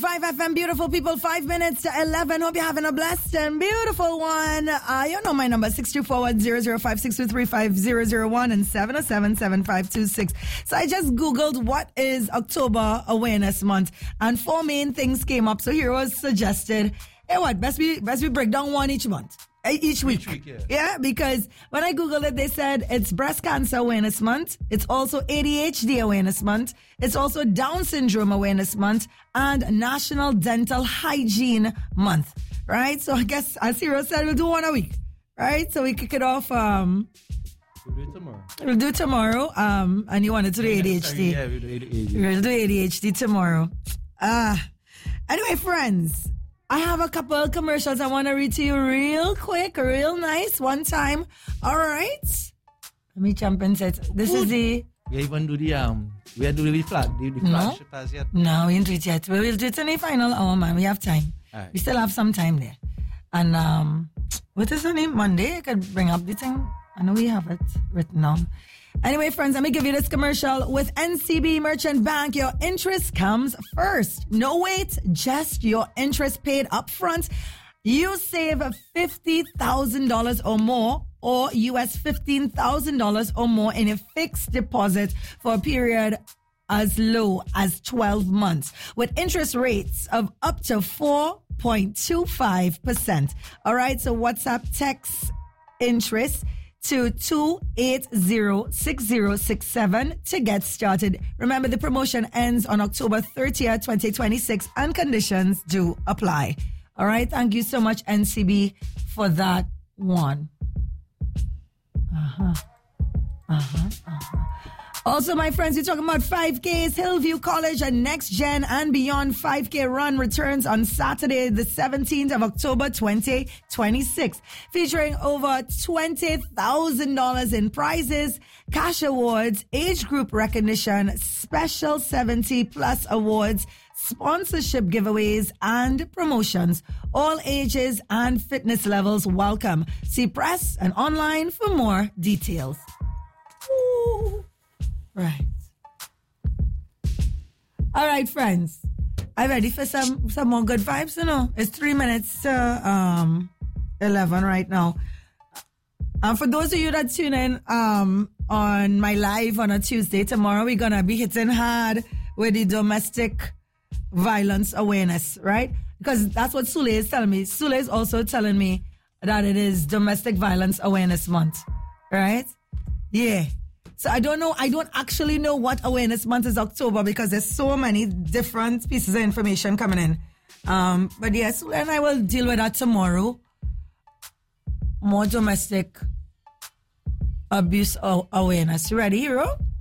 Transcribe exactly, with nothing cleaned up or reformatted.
five F M, beautiful people. Five minutes to eleven. Hope you're having a blessed and beautiful one. Uh, you know my number, six two four one zero zero five six two three five zero zero one and seven oh seven seven five two six. So I just Googled what is October Awareness Month, and four main things came up. So here was suggested, hey, what, best we, best we break down one each month. Each week. Each week, yeah. Yeah, because when I Googled it, they said it's Breast Cancer Awareness Month. It's also A D H D Awareness Month. It's also Down Syndrome Awareness Month and National Dental Hygiene Month. Right? So I guess, as Hero said, we'll do one a week. Right? So we kick it off. Um, we'll do it tomorrow. We'll do it tomorrow. Um, and you wanted to do yeah, A D H D. Yeah, we'll do A D H D. We'll do A D H D tomorrow. Ah. Uh, anyway, friends. I have a couple of commercials I want to read to you real quick, real nice, one time. All right. Let me jump into it. This Ooh. is the... We even do the, um, we do the flat, the, the flat no. pass yet? No, we didn't do it yet. We will do it in the final hour, man. We have time. Right. We still have some time there. And, um, what is the name? Monday? I could bring up the thing. I know we have it written down. Anyway, friends, let me give you this commercial. With N C B Merchant Bank, your interest comes first. No wait, just your interest paid up front. You save fifty thousand dollars or more, or U S fifteen thousand dollars or more in a fixed deposit for a period as low as twelve months with interest rates of up to four point two five percent. All right, so WhatsApp text interest to two eight zero six zero six seven to get started. Remember, the promotion ends on October thirtieth, twenty twenty-six, and conditions do apply. All right. Thank you so much, N C B, for that one. Uh-huh. Uh-huh. Uh-huh. Also, my friends, we're talking about five Ks. Hillview College and Next Gen and Beyond five K Run returns on Saturday, the seventeenth of October, twenty twenty-six, featuring over twenty thousand dollars in prizes, cash awards, age group recognition, special seventy plus awards, sponsorship giveaways, and promotions. All ages and fitness levels welcome. See press and online for more details. Ooh. Right. All right, friends. I'm ready for some, some more good vibes, you know. It's three minutes to um, eleven right now. And for those of you that tune in um, on my live on a Tuesday, tomorrow we're going to be hitting hard with the domestic violence awareness, right? Because that's what Sule is telling me. Sule is also telling me that it is Domestic Violence Awareness Month, right? Yeah. So I don't know, I don't actually know what Awareness Month is October because there's so many different pieces of information coming in. Um, but yes, and I will deal with that tomorrow. More domestic abuse awareness. You ready, Hero?